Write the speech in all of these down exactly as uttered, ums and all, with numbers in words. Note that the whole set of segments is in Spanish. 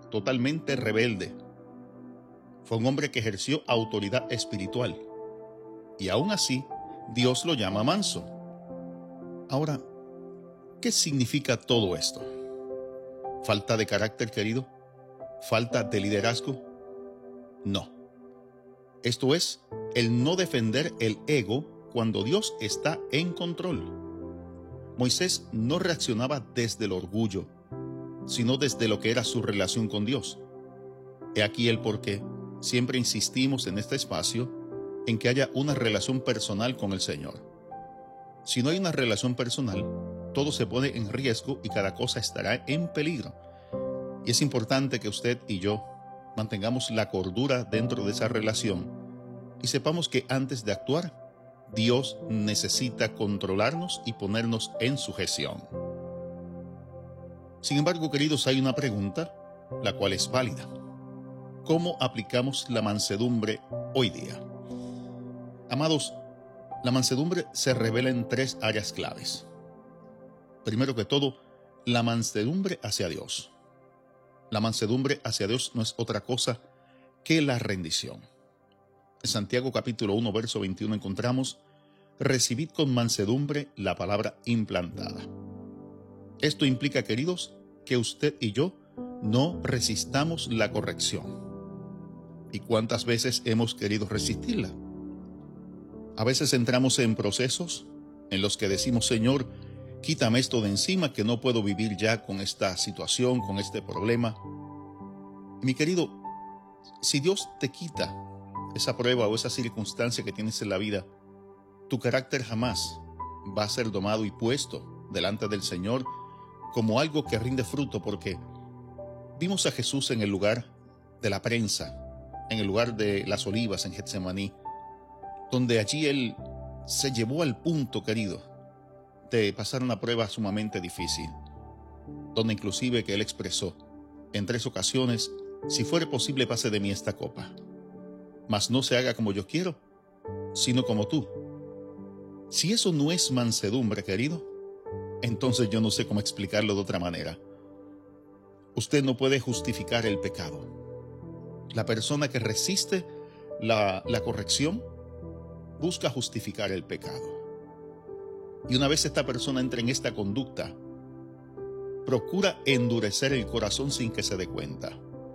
totalmente rebelde. Fue un hombre que ejerció autoridad espiritual. Y aún así, Dios lo llama manso. Ahora, ¿qué significa todo esto? ¿Falta de carácter, querido? ¿Falta de liderazgo? No. Esto es el no defender el ego cuando Dios está en control. Moisés no reaccionaba desde el orgullo, sino desde lo que era su relación con Dios. He aquí el porqué siempre insistimos en este espacio en que haya una relación personal con el Señor. Si no hay una relación personal, todo se pone en riesgo y cada cosa estará en peligro. Y es importante que usted y yo mantengamos la cordura dentro de esa relación y sepamos que antes de actuar, Dios necesita controlarnos y ponernos en sujeción. Sin embargo, queridos, hay una pregunta, la cual es válida. ¿Cómo aplicamos la mansedumbre hoy día? Amados, la mansedumbre se revela en tres áreas claves. Primero que todo, la mansedumbre hacia Dios. La mansedumbre hacia Dios no es otra cosa que la rendición. En Santiago capítulo uno, verso veintiuno encontramos: recibid con mansedumbre la palabra implantada. Esto implica, queridos, que usted y yo no resistamos la corrección. ¿Y cuántas veces hemos querido resistirla? A veces entramos en procesos en los que decimos: Señor, quítame esto de encima, que no puedo vivir ya con esta situación, con este problema. Mi querido, si Dios te quita esa prueba o esa circunstancia que tienes en la vida, tu carácter jamás va a ser domado y puesto delante del Señor como algo que rinde fruto, porque vimos a Jesús en el lugar de la prensa, en el lugar de las olivas en Getsemaní, donde allí Él se llevó al punto, querido, de pasar una prueba sumamente difícil, donde inclusive que Él expresó en tres ocasiones: si fuere posible, pase de mí esta copa, mas no se haga como yo quiero, sino como tú. Si eso no es mansedumbre, querido, entonces yo no sé cómo explicarlo de otra manera. Usted no puede justificar el pecado. La persona que resiste la, la corrección busca justificar el pecado. Y una vez esta persona entra en esta conducta, procura endurecer el corazón sin que se dé cuenta.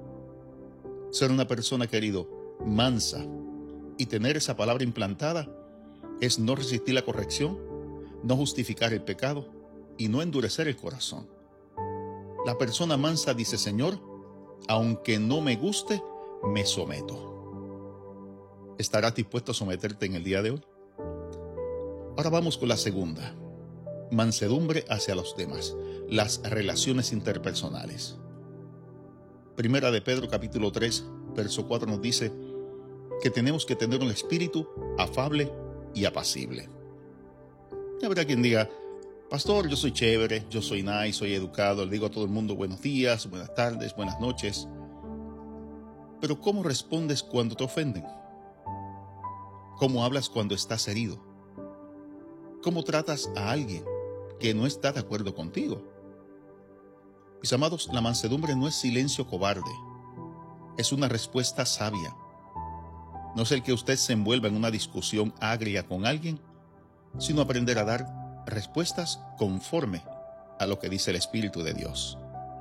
Ser una persona, querido, mansa y tener esa palabra implantada es no resistir la corrección, no justificar el pecado y no endurecer el corazón. La persona mansa dice: Señor, aunque no me guste, me someto. ¿Estarás dispuesto a someterte en el día de hoy? Ahora vamos con la segunda: mansedumbre hacia los demás, las relaciones interpersonales. Primera de Pedro capítulo tres, verso cuatro nos dice que tenemos que tener un espíritu afable y apacible. Y habrá quien diga: pastor, yo soy chévere, yo soy nice, soy educado, le digo a todo el mundo buenos días, buenas tardes, buenas noches. Pero ¿cómo respondes cuando te ofenden? ¿Cómo hablas cuando estás herido? ¿Cómo tratas a alguien que no está de acuerdo contigo? Mis amados, la mansedumbre no es silencio cobarde, es una respuesta sabia. No es el que usted se envuelva en una discusión agria con alguien, sino aprender a dar respuestas conforme a lo que dice el Espíritu de Dios.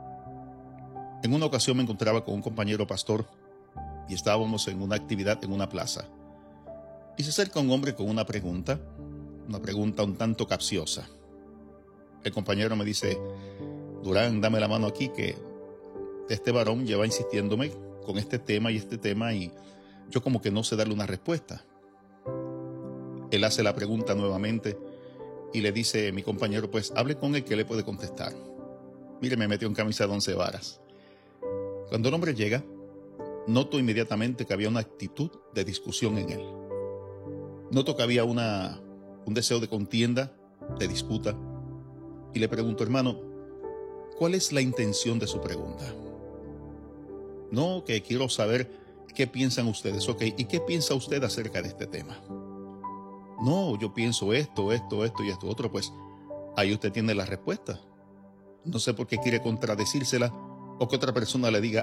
En una ocasión me encontraba con un compañero pastor y estábamos en una actividad en una plaza. Y se acerca un hombre con una pregunta, una pregunta un tanto capciosa. El compañero me dice: Durán, dame la mano aquí, que este varón lleva insistiéndome con este tema y este tema y yo como que no sé darle una respuesta. Él hace la pregunta nuevamente y le dice mi compañero: pues hable con él, que le puede contestar. Mire, me metió en camisa de once varas. Cuando el hombre llega, noto inmediatamente que había una actitud de discusión en él. Noto que había una, un deseo de contienda, de disputa. Y le pregunto: hermano, ¿cuál es la intención de su pregunta? No, que quiero saber qué piensan ustedes. Ok, ¿y qué piensa usted acerca de este tema? No, yo pienso esto, esto, esto y esto otro. Pues ahí usted tiene la respuesta. No sé por qué quiere contradecírsela o que otra persona le diga